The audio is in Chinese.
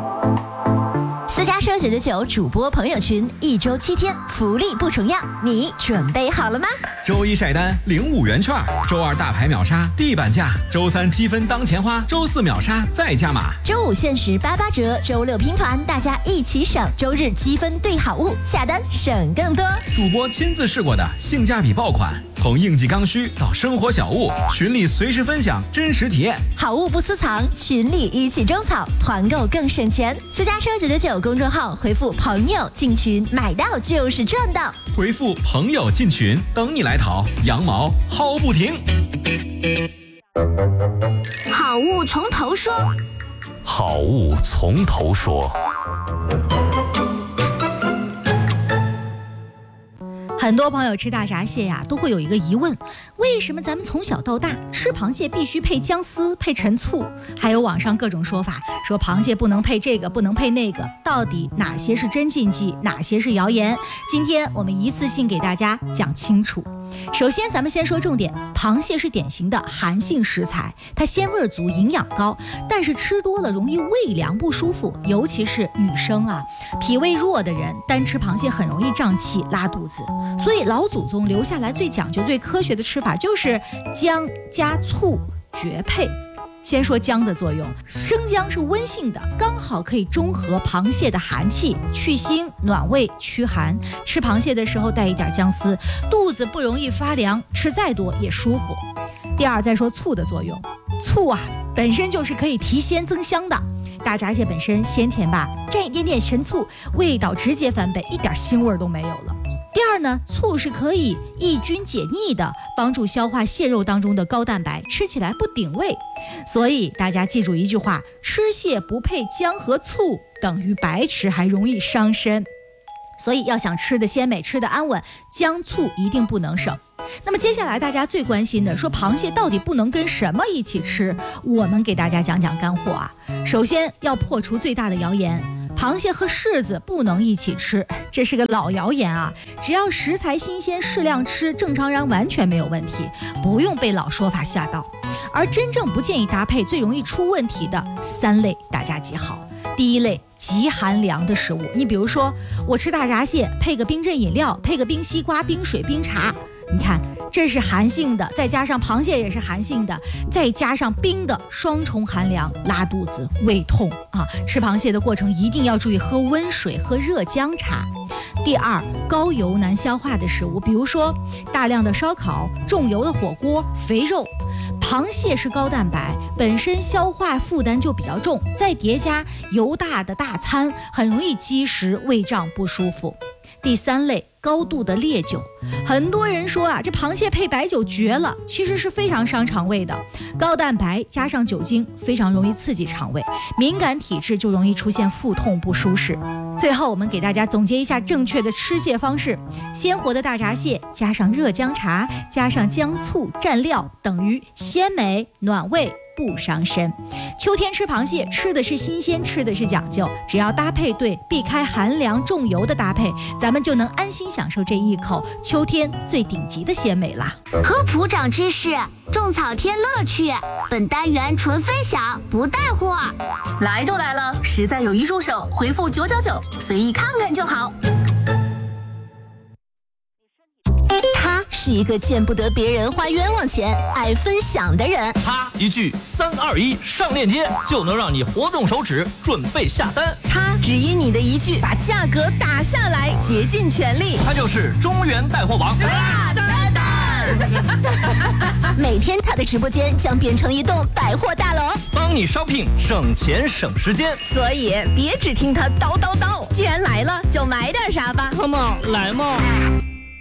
私家车999主播朋友群，1周7天，福利不重样，你准备好了吗？ 周一晒单领5元券，周二大牌秒杀地板价，周三积分当钱花，周四秒杀再加码， 周五限时88折，周六拼团，大家一起省，周日积分兑好物，下单省更多。 主播亲自试过的性价比爆款，从应季刚需到生活小物，群里随时分享真实体验， 好物不私藏，群里一起种草，团购更省钱。私家车999公众号回复朋友进群，买到就是赚到。 回复朋友进群，等你来淘，羊毛薅不停。 好物从头说， 好物从头说。 很多朋友吃大闸蟹呀，都会有一个疑问：为什么咱们从小到大吃螃蟹必须配姜丝、配陈醋？还有网上各种说法，说螃蟹不能配这个，不能配那个，到底哪些是真禁忌，哪些是谣言？今天我们一次性给大家讲清楚。首先咱们先说重点，螃蟹是典型的寒性食材，它鲜味足，营养高，但是吃多了容易胃凉不舒服，尤其是女生啊，脾胃弱的人单吃螃蟹很容易胀气拉肚子，所以老祖宗留下来最讲究最科学的吃法就是姜加醋绝配。先说姜的作用，生姜是温性的，刚好可以中和螃蟹的寒气，去腥暖胃驱寒。吃螃蟹的时候带一点姜丝，肚子不容易发凉，吃再多也舒服。第二，再说醋的作用，醋啊本身就是可以提鲜增香的，大闸蟹本身鲜甜吧，蘸一点点陈醋，味道直接翻倍，一点腥味都没有了。第二呢，醋是可以抑菌解腻的，帮助消化蟹肉当中的高蛋白，吃起来不顶胃。所以大家记住一句话，吃蟹不配姜和醋等于白吃，还容易伤身。所以要想吃的鲜美，吃的安稳，姜醋一定不能省。那么接下来大家最关心的，说螃蟹到底不能跟什么一起吃？我们给大家讲讲干货啊。首先要破除最大的谣言，螃蟹和柿子不能一起吃，这是个老谣言啊！只要食材新鲜，适量吃，正常人完全没有问题，不用被老说法吓到。而真正不建议搭配、最容易出问题的3类，大家记好。第一类，极寒凉的食物，你比如说我吃大闸蟹，配个冰镇饮料，配个冰西瓜、冰水、冰茶，你看这是寒性的，再加上螃蟹也是寒性的，再加上冰的，双重寒凉，拉肚子胃痛啊！吃螃蟹的过程一定要注意喝温水，喝热姜茶。第二，高油难消化的食物，比如说大量的烧烤、重油的火锅、肥肉。螃蟹是高蛋白，本身消化负担就比较重，再叠加油大的大餐，很容易积食、胃胀不舒服。第3类，高度的烈酒，很多人说啊，这螃蟹配白酒绝了，其实是非常伤肠胃的。高蛋白加上酒精，非常容易刺激肠胃，敏感体质就容易出现腹痛不舒适。最后我们给大家总结一下正确的吃蟹方式，鲜活的大闸蟹加上热姜茶，加上姜醋蘸料，等于鲜美暖胃不伤身。秋天吃螃蟹，吃的是新鲜，吃的是讲究，只要搭配对，避开寒凉重油的搭配，咱们就能安心享受这一口秋天最顶级的鲜美啦。 科普长知识，种草添乐趣。本单元纯分享，不带货。 来都来了，实在有一助手，回复999，随意看看就好。 他是一个见不得别人花冤枉钱、爱分享的人。 他一句3、2、1上链接，就能让你活动手指准备下单。 他只因你的一句把价格打下来，竭尽全力。 他就是中原带货王大蛋蛋。每天他的直播间将变成一栋百货大楼， 帮你 shopping 省钱省时间。 所以别只听他叨叨叨，既然来了就买点啥吧。 Come on， 来嘛！